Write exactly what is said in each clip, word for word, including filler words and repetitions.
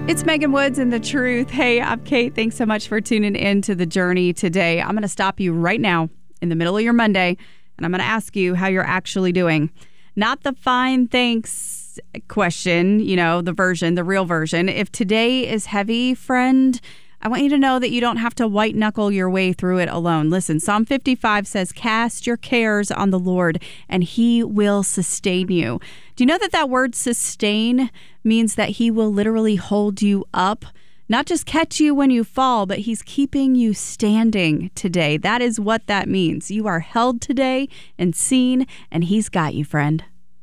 It's Megan Woods and The Truth. Hey, I'm Kate. Thanks so much for tuning in to The Journey today. I'm going to stop you right now in the middle of your Monday, and I'm going to ask you how you're actually doing. Not the fine thanks question, you know, the version, the real version. If today is heavy, friend, I want you to know that you don't have to white knuckle your way through it alone. Listen, Psalm fifty-five says, cast your cares on the Lord and he will sustain you. Do you know that that word sustain means that he will literally hold you up? Not just catch you when you fall, but he's keeping you standing today. That is what that means. You are held today and seen, and he's got you, friend.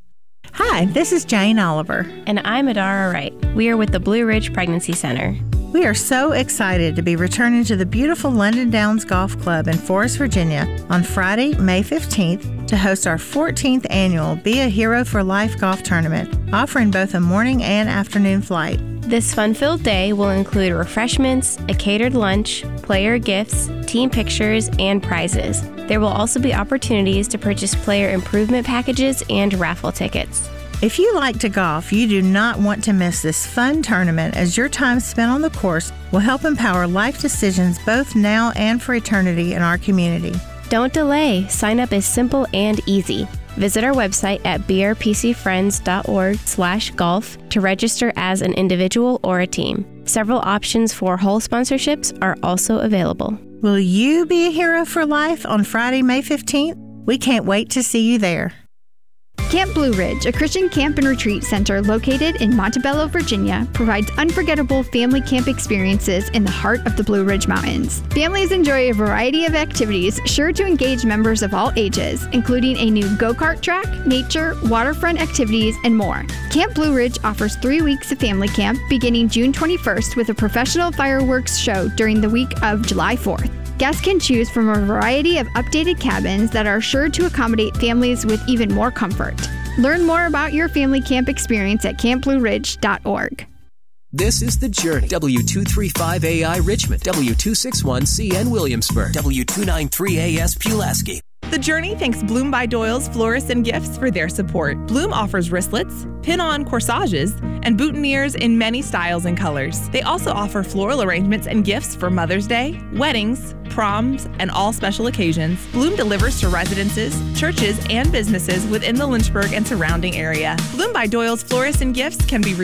Hi, this is Jane Oliver. And I'm Adara Wright. We are with the Blue Ridge Pregnancy Center. We are so excited to be returning to the beautiful London Downs Golf Club in Forest, Virginia on Friday, May fifteenth to host our fourteenth annual Be a Hero for Life golf tournament, offering both a morning and afternoon flight. This fun-filled day will include refreshments, a catered lunch, player gifts, team pictures, and prizes. There will also be opportunities to purchase player improvement packages and raffle tickets. If you like to golf, you do not want to miss this fun tournament, as your time spent on the course will help empower life decisions both now and for eternity in our community. Don't delay. Sign up is simple and easy. Visit our website at b r p c friends dot org slash golf to register as an individual or a team. Several options for hole sponsorships are also available. Will you be a hero for life on Friday, May fifteenth? We can't wait to see you there. Camp Blue Ridge, a Christian camp and retreat center located in Montebello, Virginia, provides unforgettable family camp experiences in the heart of the Blue Ridge Mountains. Families enjoy a variety of activities sure to engage members of all ages, including a new go-kart track, nature, waterfront activities, and more. Camp Blue Ridge offers three weeks of family camp beginning June twenty-first with a professional fireworks show during the week of July fourth. Guests can choose from a variety of updated cabins that are sure to accommodate families with even more comfort. Learn more about your family camp experience at camp blue ridge dot org. This is The Journey. W two thirty-five A I Richmond. W two sixty-one C N Williamsburg. W two ninety-three A S Pulaski. The Journey thanks Bloom by Doyle's Florists and Gifts for their support. Bloom offers wristlets, pin-on corsages, and boutonnieres in many styles and colors. They also offer floral arrangements and gifts for Mother's Day, weddings, proms, and all special occasions. Bloom delivers to residences, churches, and businesses within the Lynchburg and surrounding area. Bloom by Doyle's Florists and Gifts can be